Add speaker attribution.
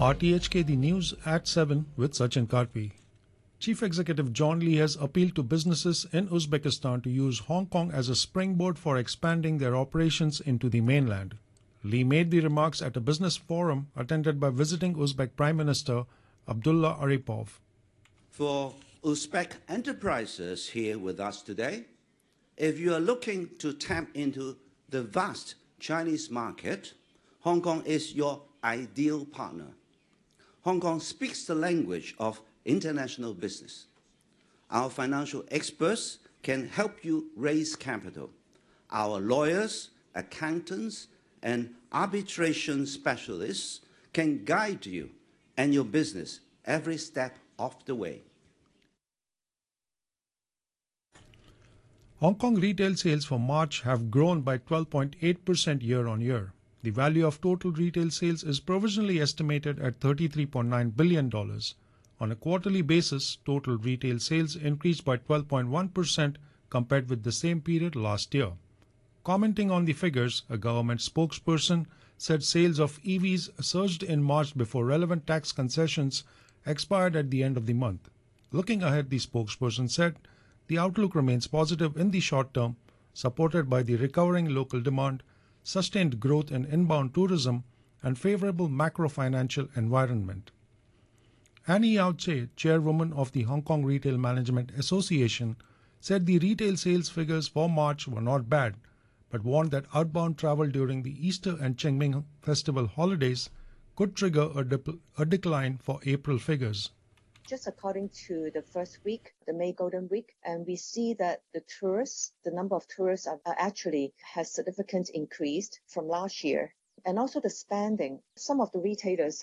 Speaker 1: RTHK The News at 7 with Sachin Karpi. Chief Executive John Lee has appealed to businesses in Uzbekistan to use Hong Kong as a springboard for expanding their operations into the mainland. Lee made the remarks at a business forum attended by visiting Uzbek Prime Minister Abdullah Aripov.
Speaker 2: For Uzbek enterprises here with us today, if you are looking to tap into the vast Chinese market, Hong Kong is your ideal partner. Hong Kong speaks the language of international business. Our financial experts can help you raise capital. Our lawyers, accountants, and arbitration specialists can guide you and your business every step of the way.
Speaker 1: Hong Kong retail sales for March have grown by 12.8% year-on-year. The value of total retail sales is provisionally estimated at $33.9 billion. On a quarterly basis, total retail sales increased by 12.1% compared with the same period last year. Commenting on the figures, a government spokesperson said sales of EVs surged in March before relevant tax concessions expired at the end of the month. Looking ahead, the spokesperson said the outlook remains positive in the short term, supported by the recovering local demand, sustained growth in inbound tourism, and favorable macro-financial environment. Annie Yao Che, chairwoman of the Hong Kong Retail Management Association, said the retail sales figures for March were not bad, but warned that outbound travel during the Easter and Qingming festival holidays could trigger a decline for April figures.
Speaker 3: Just according to the first week, the May Golden Week, and we see that the number of tourists actually has significantly increased from last year. And also the spending. Some of the retailers